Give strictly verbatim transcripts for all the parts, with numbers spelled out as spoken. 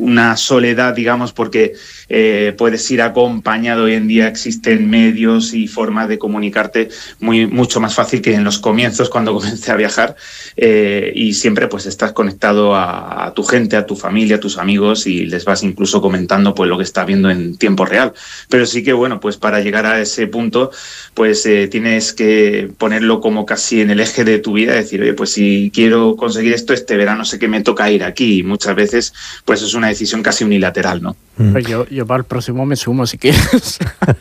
una soledad, digamos, porque eh, puedes ir acompañado. Hoy en día existen medios y formas de comunicarte muy, mucho más fácil que en los comienzos cuando comencé a viajar, eh, y siempre pues estás conectado a, a tu gente, a tu familia, a tus amigos, y les vas incluso comentando pues lo que estás viendo en tiempo real. Pero sí que, bueno, pues para llegar a ese punto pues eh, tienes que ponerlo como casi en el eje de tu vida, decir, oye, pues si quiero conseguir esto este verano sé que me toca ir aquí, y muchas veces pues es una decisión casi unilateral, ¿no? Pues yo, yo para el próximo me sumo si quieres.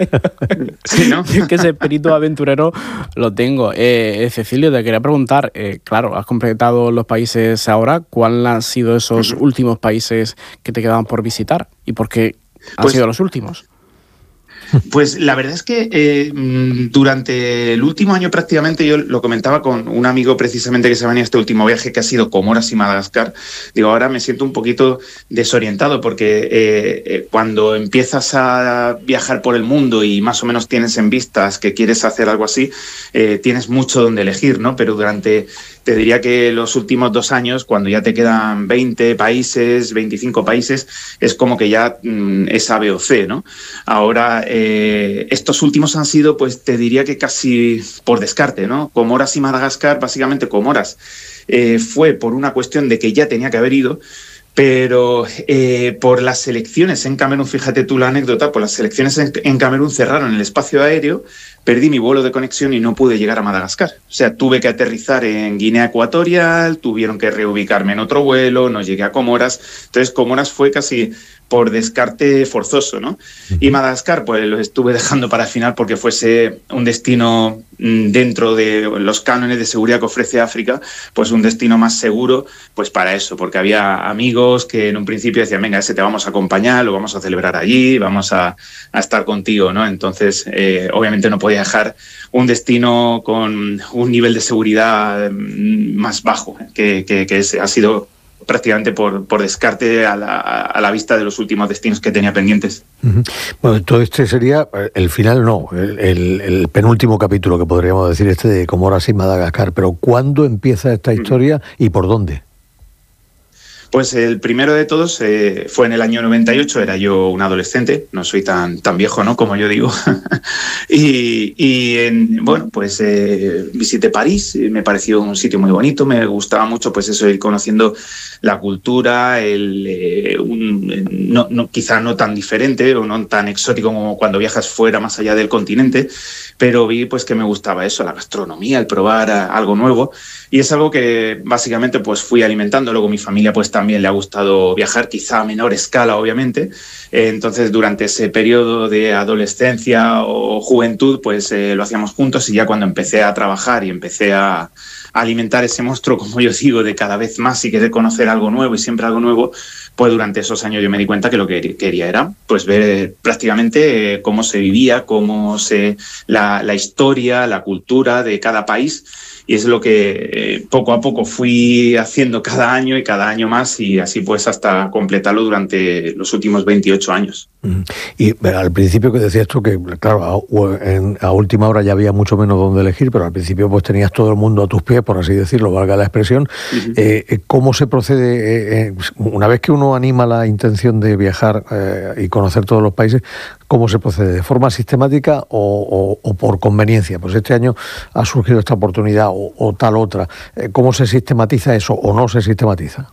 Sí, ¿no? Es que ese espíritu aventurero lo tengo. Eh, Cecilio, te quería preguntar, eh, claro, has completado los países ahora, ¿cuáles han sido esos uh-huh. últimos países que te quedaban por visitar y por qué han pues, sido los últimos? Pues la verdad es que eh, durante el último año prácticamente, yo lo comentaba con un amigo precisamente que se venía a este último viaje, que ha sido Comoras y Madagascar. Digo, ahora me siento un poquito desorientado porque eh, eh, cuando empiezas a viajar por el mundo y más o menos tienes en vistas que quieres hacer algo así, eh, tienes mucho donde elegir, ¿no? Pero durante... Te diría que los últimos dos años, cuando ya te quedan veinte países, veinticinco países, es como que ya mmm, es A, B o C, ¿no? Ahora, eh, estos últimos han sido, pues te diría que casi por descarte, ¿no? Comoras y Madagascar, básicamente Comoras, eh, fue por una cuestión de que ya tenía que haber ido, pero eh, por las elecciones en Camerún, fíjate tú la anécdota, por las elecciones en, en Camerún cerraron el espacio aéreo, perdí mi vuelo de conexión y no pude llegar a Madagascar. O sea, tuve que aterrizar en Guinea Ecuatorial, tuvieron que reubicarme en otro vuelo, no llegué a Comoras. Entonces, Comoras fue casi por descarte forzoso, ¿no? Y Madagascar, pues lo estuve dejando para el final porque fuese un destino dentro de los cánones de seguridad que ofrece África, pues un destino más seguro, pues para eso, porque había amigos que en un principio decían, venga, ese te vamos a acompañar, lo vamos a celebrar allí, vamos a, a estar contigo, ¿no? Entonces, eh, obviamente no podía dejar un destino con un nivel de seguridad más bajo, que, que, que es, ha sido prácticamente por, por descarte a la, a la vista de los últimos destinos que tenía pendientes. Uh-huh. Bueno, todo este sería el final, no, el, el, el penúltimo capítulo que podríamos decir, este de Comoras y Madagascar, pero ¿cuándo empieza esta historia y por dónde? Pues el primero de todos eh, fue en el año noventa y ocho, era yo un adolescente, no soy tan, tan viejo, ¿no?, como yo digo. y y en, bueno, pues eh, visité París, me pareció un sitio muy bonito, me gustaba mucho pues eso, ir conociendo la cultura, el, eh, un, no, no, quizá no tan diferente o no tan exótico como cuando viajas fuera, más allá del continente, pero vi pues que me gustaba eso, la gastronomía, el probar algo nuevo, y es algo que básicamente pues fui alimentando. Luego mi familia pues también le ha gustado viajar, quizá a menor escala obviamente, eh, entonces durante ese periodo de adolescencia o juventud pues eh, lo hacíamos juntos, y ya cuando empecé a trabajar y empecé a, a alimentar ese monstruo, como yo digo, de cada vez más y querer conocer algo nuevo y siempre algo nuevo, pues durante esos años yo me di cuenta que lo que quería era pues ver prácticamente cómo se vivía, cómo se la, la historia, la cultura de cada país, y es lo que eh, poco a poco fui haciendo cada año y cada año más, y así pues hasta completarlo durante los últimos veintiocho años. Y al principio que decías tú que, claro, a, en, a última hora ya había mucho menos donde elegir, pero al principio pues tenías todo el mundo a tus pies, por así decirlo, valga la expresión. Uh-huh. eh, ¿Cómo se procede, eh, una vez que uno anima la intención de viajar eh, y conocer todos los países, cómo se procede? ¿De forma sistemática o, o, o por conveniencia? Pues este año ha surgido esta oportunidad o, o tal otra. ¿Cómo se sistematiza eso o no se sistematiza?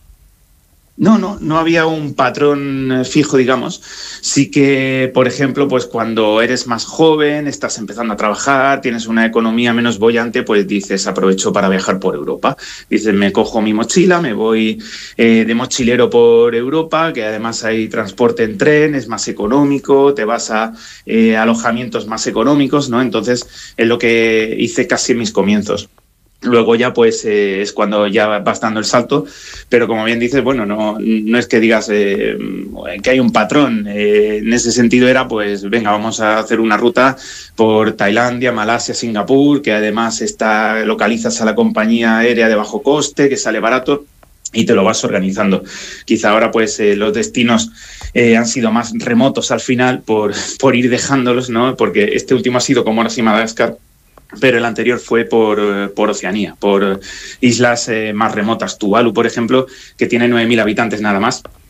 No, no, no había un patrón fijo, digamos. Sí que, por ejemplo, pues cuando eres más joven, estás empezando a trabajar, tienes una economía menos boyante, pues dices, aprovecho para viajar por Europa. Dices, me cojo mi mochila, me voy eh, de mochilero por Europa, que además hay transporte en tren, es más económico, te vas a eh, alojamientos más económicos, ¿no? Entonces, es lo que hice casi en mis comienzos. Luego ya pues eh, es cuando ya vas dando el salto, pero como bien dices, bueno, no, no es que digas eh, que hay un patrón. Eh, en ese sentido era pues, venga, vamos a hacer una ruta por Tailandia, Malasia, Singapur, que además está, localizas a la compañía aérea de bajo coste, que sale barato, y te lo vas organizando. Quizá ahora pues eh, los destinos eh, han sido más remotos al final por, por ir dejándolos, ¿no? Porque este último ha sido Comoras y Madagascar, pero el anterior fue por, por Oceanía, por islas eh, más remotas. Tuvalu, por ejemplo, que tiene nueve mil habitantes nada más,